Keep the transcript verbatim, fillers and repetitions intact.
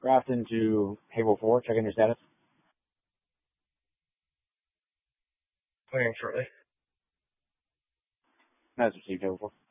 Craft into Halo four. Check in your status. Clearing shortly. Has received Halo four.